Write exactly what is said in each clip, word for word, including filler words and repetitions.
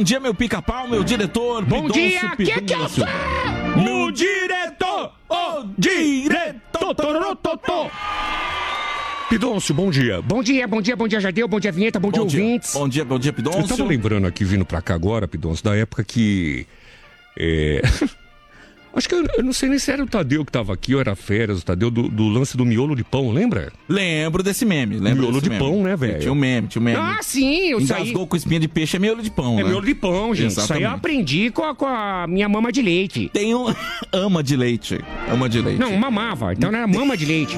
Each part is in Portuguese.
dia, meu pica-pau, meu diretor. Bom Pidoncio, dia, que que eu Pidoncio. sou? O diretor, o diretor, tororototô. Pidoncio, bom dia. Bom dia, bom dia, bom dia, Jardel, bom dia, Vinheta, bom, Bom dia, dia, ouvintes. bom dia, bom dia, Pidoncio. Eu tava lembrando aqui, vindo pra cá agora, Pidoncio, da época que... É... Acho que eu, eu não sei nem se era o Tadeu que tava aqui, ou era Férias, o Tadeu, do, do lance do miolo de pão, lembra? Lembro desse meme, lembro Miolo desse de meme. pão, né, velho? Tinha um meme, tinha um meme. Ah, sim, eu saí... Engasgou com espinha de peixe, é miolo de pão, É né? miolo de pão, gente. Isso aí Exatamente. eu aprendi com a, com a minha mama de leite. Tem um... ama de leite, ama de leite. Não, mamava, então não era mama de leite.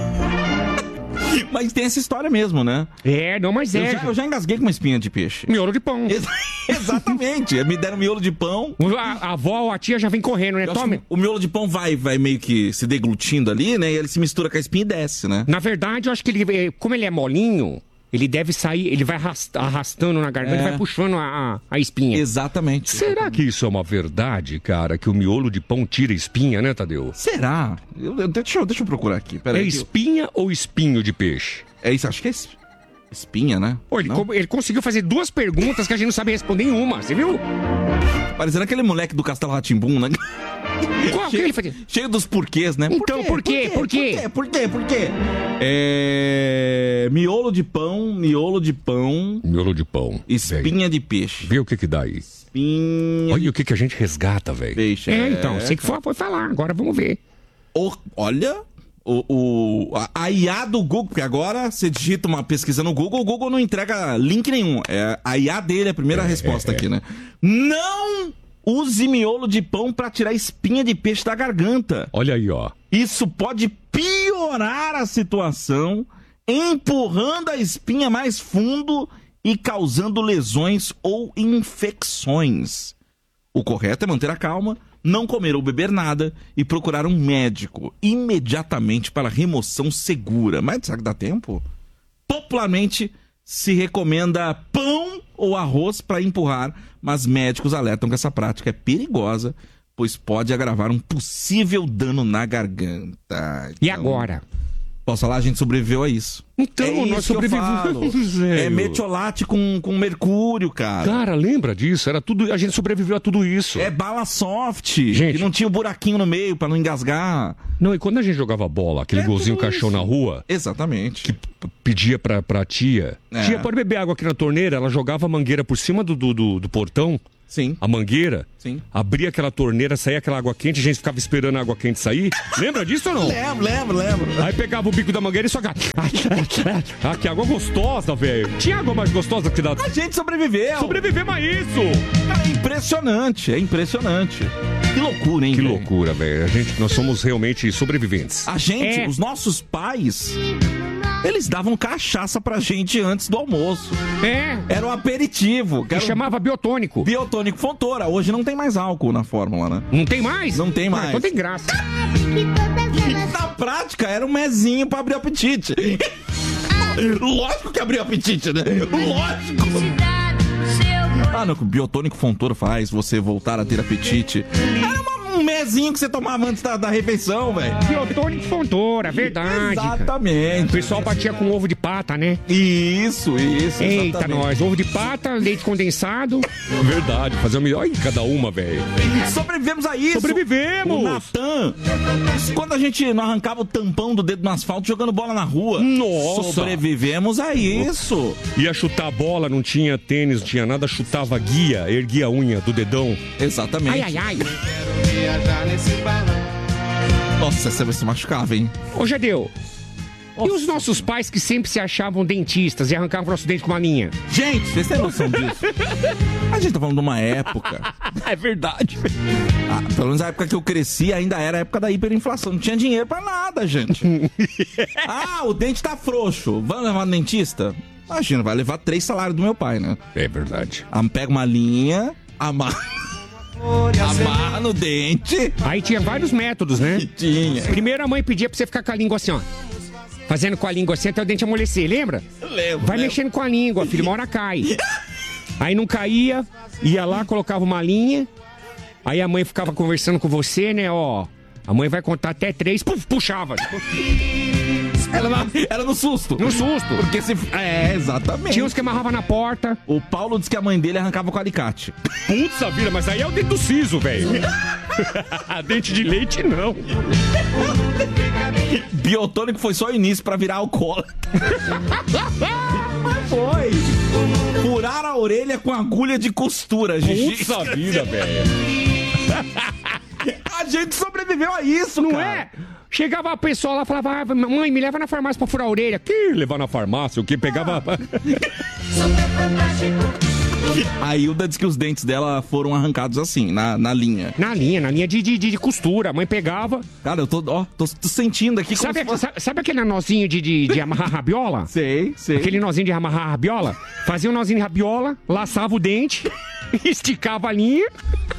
Mas tem essa história mesmo, né? É, não, mas Eu é. já, eu já engasguei com uma espinha de peixe. Miolo de pão. Ex- Exatamente. Me deram miolo de pão. A, a avó ou a tia já vem correndo, né? Eu acho Tome. que o miolo de pão vai, vai meio que se deglutindo ali, né? E ele se mistura com a espinha e desce, né? Na verdade, eu acho que ele, como ele é molinho, ele deve sair, ele vai arrast- arrastando na garganta, É. e vai puxando a, a, a espinha. Exatamente. Será que isso é uma verdade, cara? Que o miolo de pão tira espinha, né, Tadeu? Será? Eu, eu- deixa, eu, deixa eu procurar aqui. Pera É aí que eu- espinha ou espinho de peixe? É isso, acho que é es- espinha, né? Pô, ele, Não? co- ele conseguiu fazer duas perguntas que a gente não sabe responder em uma, você viu? Parecendo aquele moleque do Castelo Rá-Tim-Bum, né? Qual que ele fazia? Cheio dos porquês, né? Então, por quê? Por quê? Por quê? Por quê? É... Miolo de pão, miolo de pão, Miolo de pão. espinha de peixe. Vê o que que dá aí. Espinha Olha o que que a gente resgata, de velho. peixe. É, então, você que foi, foi falar, agora vamos ver. O- olha, o, o, a, a I A do Google, porque agora você digita uma pesquisa no Google, o Google não entrega link nenhum. É, a I A dele é a primeira resposta aqui, né? Não use miolo de pão pra tirar espinha de peixe da garganta. Olha aí, ó. Isso pode piorar a situação, empurrando a espinha mais fundo e causando lesões ou infecções. O correto é manter a calma, não comer ou beber nada e procurar um médico imediatamente para remoção segura. Mas será que dá tempo? Popularmente se recomenda pão ou arroz para empurrar, mas médicos alertam que essa prática é perigosa, pois pode agravar um possível dano na garganta. E Então, agora? Posso falar, a gente sobreviveu a isso. Então, é nós isso que eu falo. sobrevivemos, velho. É metiolate com, com mercúrio, cara. Cara, lembra disso? Era tudo, a gente sobreviveu a tudo isso. É bala soft, Gente. que não tinha o buraquinho no meio pra não engasgar. Não, e quando a gente jogava bola, aquele É golzinho tudo caixão isso. na rua, Exatamente. que p- pedia pra, pra tia, É. tia, pode beber água aqui na torneira, ela jogava a mangueira por cima do, do, do, do portão, Sim, a mangueira, sim. abria aquela torneira, saía aquela água quente, a gente ficava esperando a água quente sair. Lembra disso ou não? Lembro, lembro, lembro. Aí pegava o bico da mangueira e só... Ah, que água gostosa, velho. Tinha água mais gostosa que da... A gente sobreviveu. Sobrevivemos a isso! Cara, é impressionante, é impressionante. Que loucura, hein, Que velho? loucura, velho. A gente, nós somos realmente sobreviventes. A gente, É. os nossos pais, eles davam cachaça pra gente antes do almoço. É, Era um aperitivo. Que que era um chamava biotônico. biotônico Fontoura. Hoje não tem mais álcool na fórmula, né? Não tem mais? Não tem Ah, mais. então tem graça. Na prática, era um mezinho pra abrir o apetite. Lógico que abriu o apetite, né? Lógico. Ah, não, que o biotônico Fontoura faz você voltar a ter apetite. Era uma- um mezinho que você tomava antes da, da refeição, velho. Biotônico Fontoura, verdade. cara. O Exatamente. pessoal batia com ovo de pata, né? Isso, isso. Eita, exatamente. nós. Ovo de pata, leite condensado. Verdade, fazer o melhor. Olha cada uma, velho. Sobrevivemos a isso. Sobrevivemos. O Natan. Quando a gente não arrancava o tampão do dedo no asfalto jogando bola na rua. Nossa. Sobrevivemos a isso. Ia chutar a bola, não tinha tênis, não tinha nada, chutava guia, erguia a unha do dedão. Exatamente. Ai, ai, ai. Nossa, você vai se machucava, hein? Ô, Jadeu. E os nossos pais que sempre se achavam dentistas e arrancavam o nosso dente com uma linha? Gente, vocês têm noção disso? A gente tá falando de uma época. É verdade. Ah, pelo menos a época que eu cresci ainda era a época da hiperinflação. Não tinha dinheiro pra nada, gente. Ah, o dente tá frouxo. Vamos levar no dentista? Imagina, vai levar três salários do meu pai, né? É verdade. Ah, pega uma linha, amarra. Amarra no dente. Aí tinha vários métodos, né? Tinha. Primeiro a mãe pedia pra você ficar com a língua assim, ó. Fazendo com a língua assim até o dente amolecer, lembra? Lembro, Vai lembro. mexendo com a língua, filho, uma hora cai. Aí não caía, ia lá, colocava uma linha. Aí a mãe ficava conversando com você, né, ó. A mãe vai contar até três, puf, puxava. Era, na- era no susto. No susto. Porque se... É, exatamente. Tinha uns que amarravam na porta. O Paulo disse que a mãe dele arrancava com alicate. Putz, a vida, mas aí é o dente do siso, velho. Dente de leite, não. Biotônico foi só o início pra virar alcoólatra. Foi. Furar a orelha com agulha de costura, gente. Putz, a vida, velho. A gente sobreviveu a isso, Não cara. é? Chegava a pessoa lá e falava, ah, mãe, me leva na farmácia pra furar a orelha. Que levar na farmácia, o que pegava... A Hilda disse que os dentes dela foram arrancados assim, na, na linha. Na linha, na linha de, de, de costura. A mãe pegava. Cara, eu tô, ó, tô, tô sentindo aqui como Sabe, se fosse... sabe, sabe aquele nozinho de, de, de amarrar rabiola? Sei, sei. Aquele nozinho de amarrar rabiola? Fazia um nozinho de rabiola, laçava o dente, esticava a linha.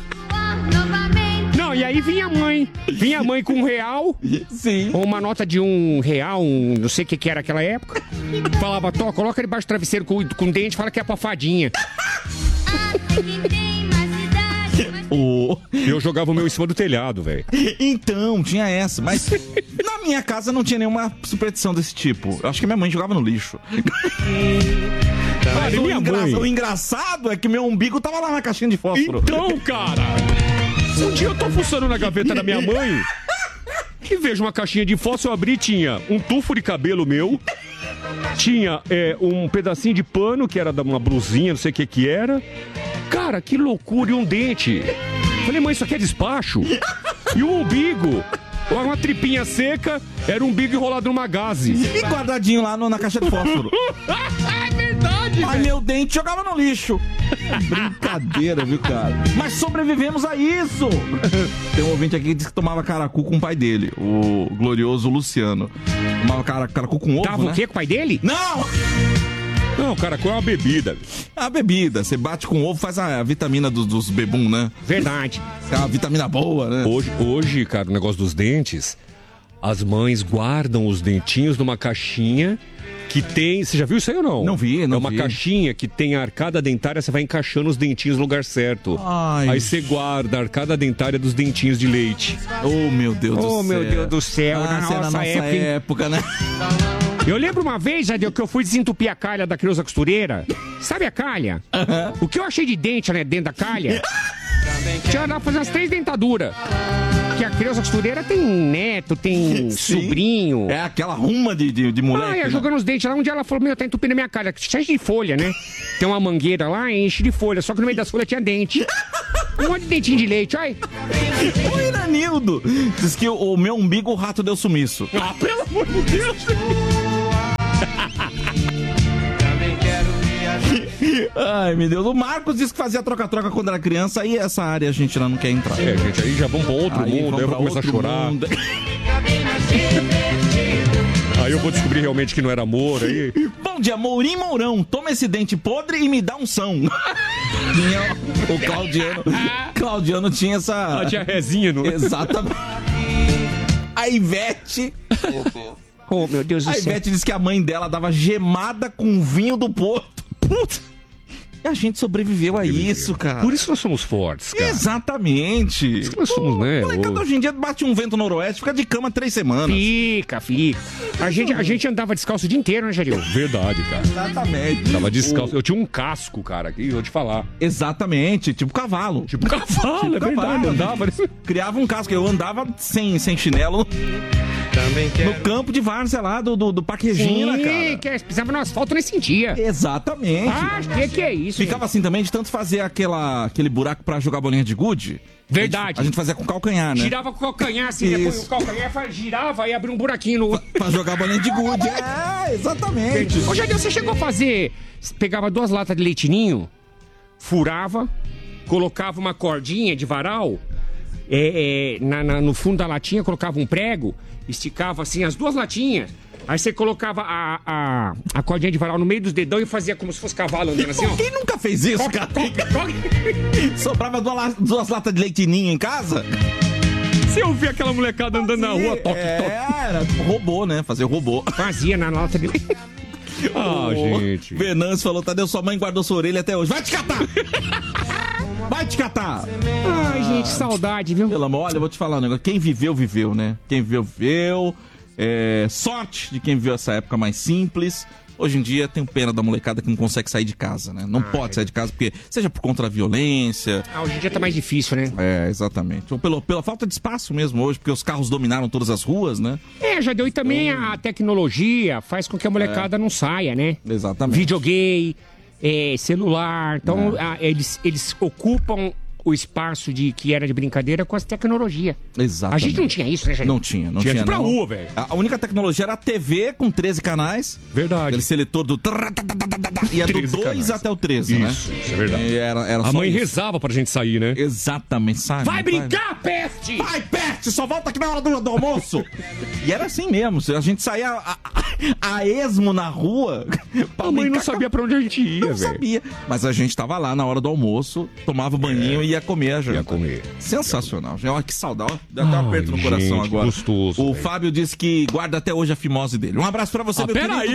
Não, e aí vinha a mãe. Vinha a mãe com um real, Sim. ou uma nota de um real, um, não sei o que que era aquela época. Falava, Tó, coloca debaixo do travesseiro com, com dente, fala que é pra fadinha. O... Eu jogava o meu em cima do telhado, velho. Então, tinha essa. Mas na minha casa não tinha nenhuma superstição desse tipo. Eu acho que minha mãe jogava no lixo. Mas e o, minha engra- mãe? o engraçado é que meu umbigo tava lá na caixinha de fósforo. Então, cara, um dia eu tô fuçando na gaveta da minha mãe e vejo uma caixinha de fósforo, eu abri, tinha um tufo de cabelo meu, tinha é, um pedacinho de pano, que era de uma blusinha, não sei o que que era. Cara, que loucura, e um dente. Falei, mãe, isso aqui é despacho? E o umbigo, uma tripinha seca, era um umbigo enrolado numa gaze. E guardadinho lá no- na caixa de fósforo. É verdade, Mas meu dente jogava no lixo. Brincadeira, viu, cara? Mas sobrevivemos a isso. Tem um ouvinte aqui que disse que tomava caracu com o pai dele, o glorioso Luciano. Tomava cara- caracu com ovo, Tava né? o quê com o pai dele? Não! Não, cara, qual é uma bebida? A bebida. Você bate com ovo, faz a vitamina dos, dos bebum, né? Verdade. É uma vitamina boa, né? Hoje, hoje, cara, o negócio dos dentes, as mães guardam os dentinhos numa caixinha que tem... Você já viu isso aí ou não? Não vi, não É uma vi. caixinha que tem a arcada dentária, você vai encaixando os dentinhos no lugar certo. Ai. Aí você guarda a arcada dentária dos dentinhos de leite. Oh, meu Deus do céu. Oh, meu Deus do céu, Ah, na se é nossa na nossa época, hein? época, né? Eu lembro uma vez, Jadeu, que eu fui desentupir a calha da Creuza Costureira. Sabe a calha? O que eu achei de dente, né, dentro da calha? Tinha lá fazer umas três dentaduras. Que a Creuza Costureira tem neto, tem Sim. sobrinho. É aquela ruma de, de, de moleque. Ah, ia né? jogando os dentes lá. Um dia ela falou, meu, tá entupindo a minha calha. Cheio de folha, né? Tem uma mangueira lá, enche de folha. Só que no meio das folhas tinha dente. Um monte de dentinho de leite, olha. O Iranildo diz que o, o meu umbigo o rato deu sumiço. Ah, pelo amor de Deus! Ai, meu Deus. O Marcos disse que fazia troca-troca quando era criança e essa área a gente lá não quer entrar. É, gente, aí já vamos pra outro Aí mundo, vamos aí eu pra vou começar a outro chorar. mundo. Aí eu vou descobrir realmente que não era amor, aí... Bom dia, Mourinho Mourão. Toma esse dente podre e me dá um são. Tinha- o Claudiano. Claudiano tinha essa. Ah, tinha rezinha no... Exatamente. A Ivete. Oh, meu Deus do A céu. Ivete disse que a mãe dela dava gemada com vinho do Porto. Puta. E a gente sobreviveu a isso, cara. Por isso nós somos fortes, cara. Exatamente. Nós somos, né? Molecada o- hoje em dia bate um vento noroeste, fica de cama três semanas. Fica, fica. A gente, a gente andava descalço o dia inteiro, né, Jaril? Verdade, cara. Exatamente. Tava descalço. Eu tinha um casco, cara, aqui, vou te falar. Exatamente, tipo cavalo. Tipo cavalo, Tipo é verdade, cavalo. andava. Criava um casco. Eu andava sem, sem chinelo no campo de várzea lá do, do, do Parque Regina, Sim, cara. que pisava no asfalto, nem sentia. Exatamente. Ah, que que é isso? Ficava assim também de tanto fazer aquela, aquele buraco pra jogar bolinha de gude. Verdade. A gente fazia com calcanhar, né? Girava com o calcanhar, assim, depois Isso. o calcanhar fa- girava e abria um buraquinho no... Pra jogar bolinha de gude. É, exatamente. Ô, Jadeu, você chegou a fazer... Pegava duas latas de leitinho, furava, colocava uma cordinha de varal, é, é, na, na- no fundo da latinha, colocava um prego, esticava assim as duas latinhas, aí você colocava a, a, a cordinha de varal no meio dos dedão e fazia como se fosse cavalo andando assim, ó. Quem nunca fez isso, cara? Coque, coque. Sobrava duas, la- duas latas de leitinho em casa? Se eu vi aquela molecada andando na rua, toque, é, toque. Era robô, né? Fazer robô. Fazia na lata de... Ah, gente. Venâncio falou, Tadeu, sua mãe guardou sua orelha até hoje. Vai te catar! Vai te catar! Ai, gente, saudade, viu? Pelo amor, olha, eu vou te falar um negócio. Quem viveu, viveu, né? Quem viveu, viveu. É, sorte de quem viveu essa época mais simples. Hoje em dia tem pena da molecada que não consegue sair de casa, né? Não ah, pode é. sair de casa, porque seja por conta da violência... Ah, hoje em dia tá mais difícil, né? É, exatamente. Ou pelo, pela falta de espaço mesmo hoje, porque os carros dominaram todas as ruas, né? É, já deu. E também então... a tecnologia faz com que a molecada é. não saia, né? Exatamente. Videogame, é, celular. Então, é. a, eles, eles ocupam... o espaço de, que era de brincadeira com as tecnologias. Exatamente. A gente não tinha isso, né, gente? Não tinha, não tinha. Tinha pra não. rua, velho. A única tecnologia era a T V com treze canais. Verdade. Aquele seletor do... E é do dois até o treze, isso, né? Isso, isso é verdade. Era, era a mãe isso. rezava pra gente sair, né? Exatamente, sabe? Vai brincar, vai... peste! Vai, peste! Só volta aqui na hora do, do almoço! E era assim mesmo. A gente saía a, a, a esmo na rua. A mãe não sabia pra onde a gente ia, velho. Não sabia. Mas a gente tava lá na hora do almoço, tomava o banhinho é. e ia comer a janta. Ia comer. Sensacional. Olha que saudade. Dá até um aperto no coração gente, agora. Gostoso, o véio. Fábio disse que guarda até hoje a fimose dele. Um abraço pra você, ah, meu querido. Aí.